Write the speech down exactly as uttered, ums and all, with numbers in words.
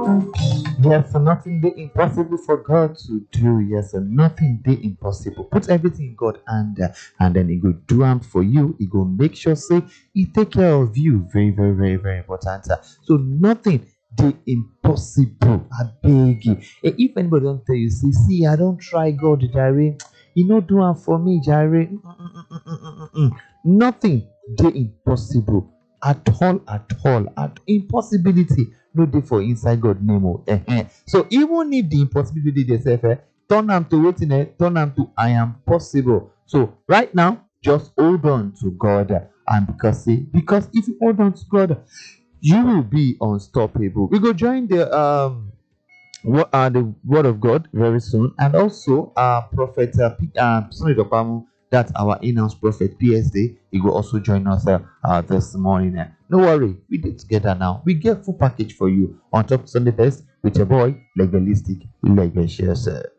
Yes, so nothing dey impossible for God to do. Yes, so nothing dey impossible. Put everything in God and uh, and then He go do am for you. He go make sure say He take care of you. Very, very, very, very important. uh. So nothing dey impossible. I beg you. Eh, If anybody don tell you, say, see, I don try God, Jare. He no do am for me, Jare. Mm, mm, mm, mm, mm, mm, mm, mm. Nothing dey impossible at all, at all. At impossibility no dey for inside God name o. Ehen. So even if the impossibility dey sef, eh, turn am to wetin, eh, turn am to I am possible. So right now, just hold on to God, uh, and because say because if you hold on to God, you will be unstoppable. We go join the um what are the word of God very soon, and also uh prophet uh, P- uh Sunday Dopamu, that's our in-house prophet P S D. He will also join us uh, uh this morning. Uh, no worry, we did together now. We get full package for you on top Sunday best with your boy Legalistic Legacious. Uh,